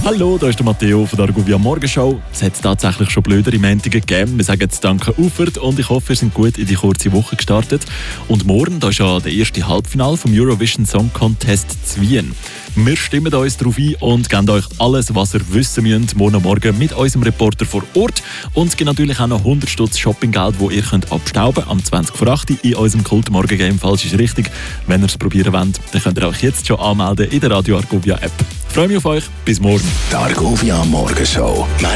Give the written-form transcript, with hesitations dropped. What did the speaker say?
Hallo, da ist der Matteo von der Argovia Morgenshow. Es hat tatsächlich schon blödere Mäntige gegeben. Wir sagen jetzt Danke Ufert und ich hoffe, ihr seid gut in die kurze Woche gestartet. Und morgen, da ist ja der erste Halbfinale vom Eurovision Song Contest zu Wien. Wir stimmen uns darauf ein und geben euch alles, was ihr wissen müsst, morgen mit unserem Reporter vor Ort. Und es gibt natürlich auch noch 100 Stutz Shoppinggeld, das ihr könnt abstauben am 20 vor 8 in unserem Kult-Morgen-Game. Falsch ist richtig. Wenn ihr es probieren wollt, dann könnt ihr euch jetzt schon anmelden in der Radio Argovia App. Ich freue mich auf euch. Bis morgen. Die Argovia Morgenshow.